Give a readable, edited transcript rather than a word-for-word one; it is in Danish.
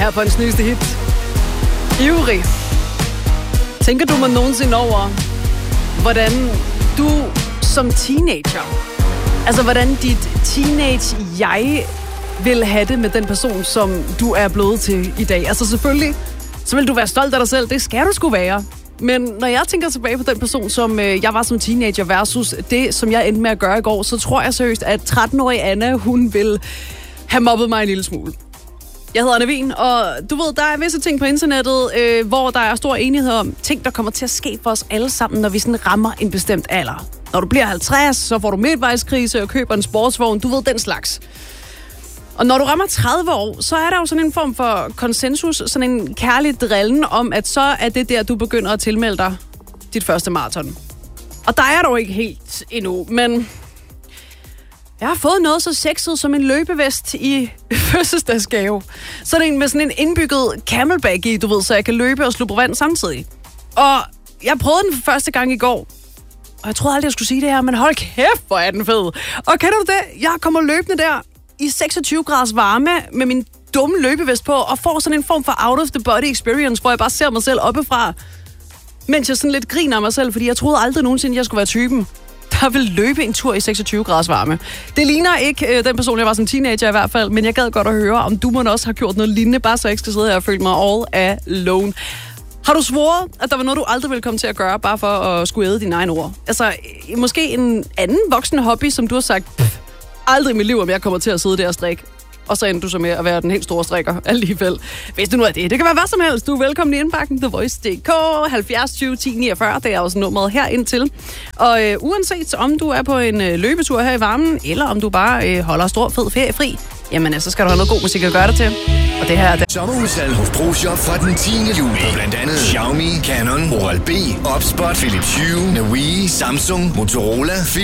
her på hans nyeste hit. Ivrig. Tænker du mig nogensinde over, hvordan du som teenager, altså hvordan dit teenage-jeg vil have det med den person, som du er blevet til i dag? Altså selvfølgelig, så vil du være stolt af dig selv. Det skal du sgu være. Men når jeg tænker tilbage på den person, som jeg var som teenager versus det, som jeg endte med at gøre i går, så tror jeg seriøst, at 13-årige Anna, hun vil have mobbet mig en lille smule. Jeg hedder Anna Wien, og du ved, der er visse ting på internettet, hvor der er stor enighed om ting, der kommer til at ske for os alle sammen, når vi sådan rammer en bestemt alder. Når du bliver 50, så får du midtvejskrise og køber en sportsvogn. Du ved, den slags. Og når du rammer 30 år, så er der jo sådan en form for konsensus, sådan en kærlig drillen om, at så er det der, du begynder at tilmelde dig dit første maraton. Og der er du ikke helt endnu, men jeg har fået noget så sexet som en løbevest i fødselsdagsgave. Sådan en med sådan en indbygget camelback i, du ved, så jeg kan løbe og slubre vand samtidig. Og jeg prøvede den for første gang i går. Og jeg troede aldrig, jeg skulle sige det her, men hold kæft, hvor er den fed. Og kender du det? Jeg kommer løbende der i 26 graders varme med min dumme løbevest på, og får sådan en form for out-of-the-body experience, hvor jeg bare ser mig selv oppefra, mens jeg sådan lidt griner af mig selv, fordi jeg troede aldrig nogensinde, jeg skulle være typen, der vil løbe en tur i 26 graders varme. Det ligner ikke den person, jeg var som teenager i hvert fald, men jeg gad godt at høre, om du må også have gjort noget lignende, bare så jeg ikke skal sidde her og føle mig all alone. Har du svoret, at der var noget, du aldrig ville komme til at gøre, bare for at skulle æde dine egne ord? Altså, måske en anden voksen hobby, som du har sagt, aldrig i mit liv, om jeg kommer til at sidde der og strikke. Og så ender du så med at være den helt store strikker alligevel. Hvis du nu er det. Det kan være hvad som helst. Du er velkommen i indbakken. The Voice.dk 70 20 10 49. Det er også nummeret her indtil. Og uanset om du er på en løbetur her i varmen, eller om du bare holder stor fed ferie fri, jamen så skal du have noget god musik at gøre det til. Og det her er det. Sommerudsalg hos ProShop fra den 10. juli. Blandt andet Xiaomi, Canon, Oral-B, Opspot, Philips Hue, Huawei, Samsung, Motorola,